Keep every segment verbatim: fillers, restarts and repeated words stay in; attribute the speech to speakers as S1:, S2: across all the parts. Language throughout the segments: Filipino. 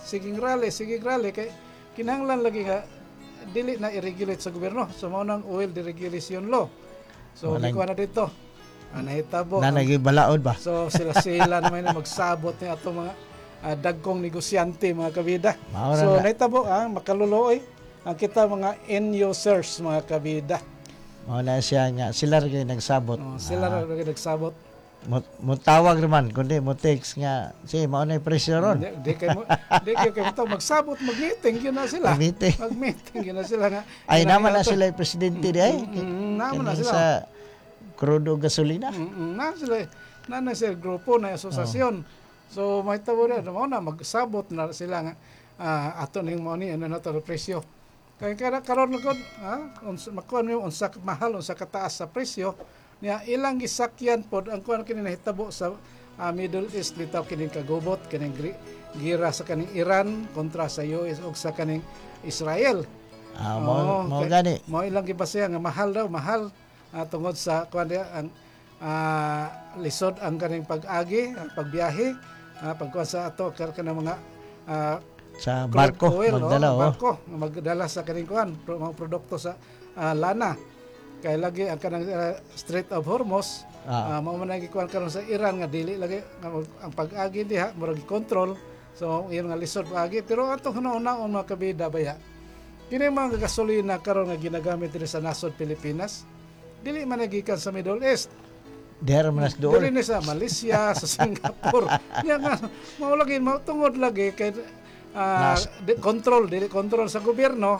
S1: sige rally, sige rally kay kinahanglan lagi nga dili na i-regulate sa gobyerno. So mao nang oil deregulation law. So
S2: Walang-
S1: gikuha na dito. Ah, nahitabo.
S2: Na
S1: ang-
S2: nagibalaod ba?
S1: So sila-sila naman na magsabot ni ato mga ah, dagkong negosyante mga kabida.
S2: Mao ra
S1: So
S2: na.
S1: nahitabo ang makaluloy ang kita mga end users mga kabida.
S2: Mao na siya nga sila rin nagsabot.
S1: Oh, sila
S2: Ah,
S1: ra rin nagsabot.
S2: mo, mo tawag naman kundi mo text nga si mao na yung presyo ron.
S1: Di, di kay mo di kay kay mo magsabot mag-meeting yun na sila.
S2: Meeting.
S1: Mag-meeting yun na sila nga.
S2: Ay naman na
S1: Kinahanglan to.
S2: sila yung presidente di ay.
S1: Mm, naman na
S2: Kaning
S1: sila.
S2: sa crudo gasolina.
S1: Mm, na sila na na sila grupo na asosasyon. So may tabo na mo na magsabot na sila nga ah, ato ning mo ni ano na to presyo. Kaya kada karon gud ha unsa makuan mo unsa ka- mahal unsa kataas sa presyo niya ilang gisakyan pod ang kuan kini nahitabo sa ah, Middle East bitaw kining kagubot kining gri- gira sa kaning Iran kontra sa U S ug sa kaning Israel.
S2: Ah,
S1: Oo,
S2: mo mo
S1: kay-
S2: gani.
S1: Mao ilang gibasya nga mahal daw, mahal ah, tungod sa kuan dia ang ah, lisod ang kaning pag-agi, ang pagbiyahe, ah, pagkuan sa ato kar kanang mga ah,
S2: Sa
S1: crude
S2: barko
S1: oil,
S2: magdala
S1: oh,
S2: oh.
S1: barko nga magdala sa kaning kuan, pro- mga produkto sa ah, lana. Kay lagi ang kanang ah, Strait of Hormuz,
S2: Ah.
S1: ah, mao man lagi kuan karon sa Iran nga dili lagi nga mag- ang pag-agi diha murag control. So iyon nga lisod pag-agi pero atong hunahuna mga kabida baya. Kini mga gasolina karon nga ginagamit diri sa nasod Pilipinas, dili man nagikan sa Middle East.
S2: There manas
S1: Dili
S2: doon.
S1: ni sa Malaysia, sa Singapore. Nya nga mao lagi mao tungod lagi kay ah,
S2: Nas-
S1: di- control dili control sa gobyerno.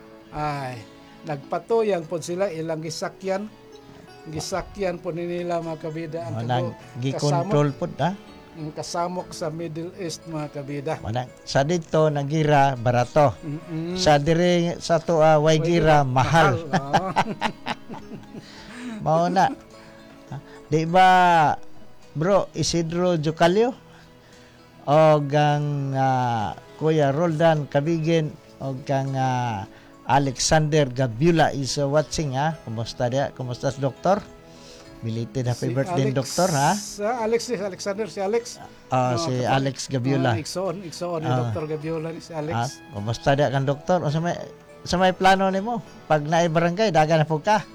S1: Ay nagpatuyang pod sila ilang gisakyan. Gisakyan po nila mga kabida ang
S2: Manang
S1: kago-
S2: gi-control pud ha.
S1: ang kasamok sa Middle East mga kabida.
S2: Manang sa dito nagira barato.
S1: Mm-mm.
S2: Sa dire sa to ah, way gira mahal.
S1: Oo.
S2: Mao na. Ha? Di ba bro Isidro Jocalio og ang ah, Kuya Roldan Kabigin og kang ah, Alexander Gabula is uh, watching ha. Kumusta dia? Kumusta si doktor? Belated happy
S1: Si
S2: birthday
S1: Alex-
S2: doktor ha.
S1: Sa Alex si Alexander si Alex.
S2: Ah,
S1: Oh,
S2: si
S1: kapag-
S2: Alex Gabula.
S1: Oh, Iksoon, Iksoon ni
S2: Ah.
S1: Doctor Gabiola ni si
S2: Ah,
S1: Alex.
S2: kumusta dia kang doktor? O sa may sa may plano nimo pag naay barangay dagan na pud ka.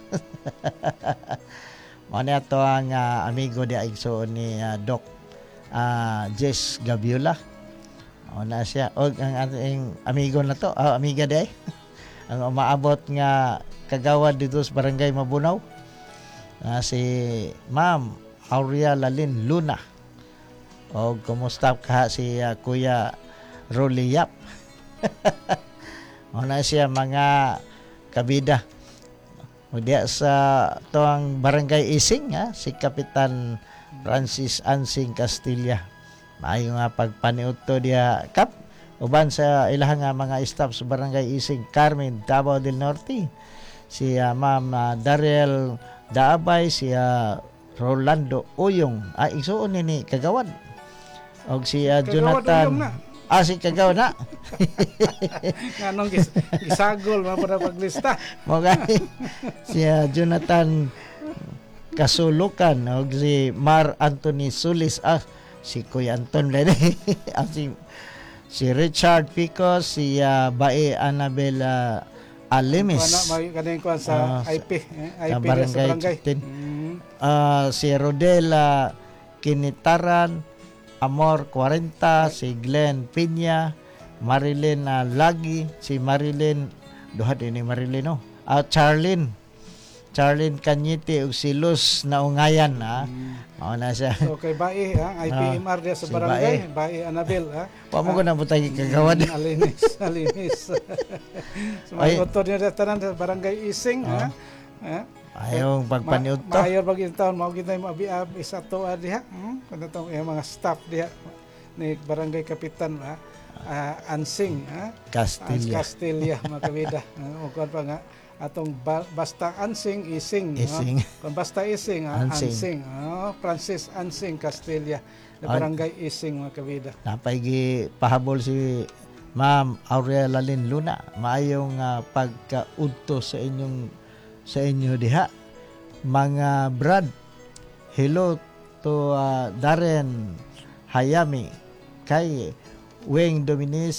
S2: Mao ni ato ang ah, amigo dia igsoon ni ah, Doc ah, Jess Gabiola. O na siya og ang ating amigo na to, ah, amiga day. Ang umaabot nga kagawad dito sa barangay Mabunaw. Ah, si Ma'am Aurea Lalin Luna. O kumusta ka si ah, Kuya Rolly Yap. O na siya mga kabida. O diya sa to ang barangay Ising ha, si Kapitan Francis Ansing Castilla. Maayo nga pagpaniud to diya kap uban sa ilahang nga mga staff sa barangay Ising Carmen Davao del Norte. Si ah, Ma'am ah, Darrell Daabay, si ah, Rolando Uyong. Ah, igsuon ni kagawad. Og si ah,
S1: Kagawad
S2: Jonathan
S1: Uyong na.
S2: Ah, si kagawad na.
S1: Nganong gis, gisagol man para paglista.
S2: Mo gani si ah, Jonathan Kasulukan og si Mar Anthony Sulis ah si Kuya Anton Lene ah, si si Richard Pico, si ah, Bae Annabel ah, Alimis,
S1: Kuan na may kaning kuan sa
S2: Ah,
S1: I P, eh, I P
S2: sa
S1: sa
S2: barangay
S1: barangay.
S2: Chitin.
S1: Mm.
S2: ah, si Rodela Kinitaran, Amor forty, si Glenn Piña, Marilyn ah, Lagi, si Marilyn duha din ni Marilyn no. Ah, Charlene Charlene Kanyiti ug si Luz Naungayan ha. Mao na siya.
S1: So kay Bae ha, I P M R dia sa
S2: si
S1: barangay, Bae Anabel ha.
S2: Wa mo ko na butay kagawad.
S1: Mm, Alinis, alinis. So
S2: Ay.
S1: mga utod niya tanan sa barangay Ising ha. Ha?
S2: Ayong pagpaniud to.
S1: Mayor bag in town mao gid mo abi-abi sa to diha. Hmm? Kuno to yung mga staff diha ni barangay kapitan ha. Ah, Ansing ha.
S2: Castilla.
S1: Castilla mga kabida. O kuan pa nga atong ba, basta Ansing Ising. no?
S2: Ising.
S1: Kung basta Ising ha,
S2: Ansing.
S1: Ansing. Oh, Francis Ansing Castilla. Na
S2: Ay.
S1: barangay Ising mga kabida.
S2: Napay gi pahabol si Ma'am Aurea Lalin Luna. Maayong uh, pagkaudto sa inyong sa inyo diha. Mga Brad, hello to uh, Darren Hayami kay Weng Dominis